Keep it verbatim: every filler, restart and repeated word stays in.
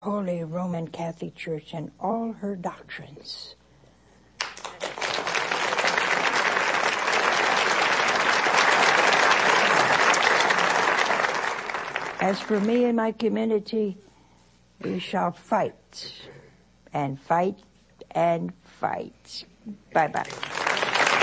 Holy Roman Catholic Church and all her doctrines. As for me and my community, we shall fight and fight and fight. Bye-bye.